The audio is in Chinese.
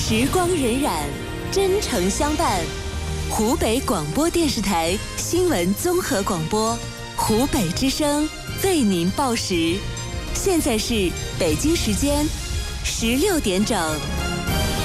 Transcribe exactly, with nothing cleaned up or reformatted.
时光荏苒，真诚相伴。湖北广播电视台新闻综合广播，湖北之声为您报时。现在是北京时间十六点整。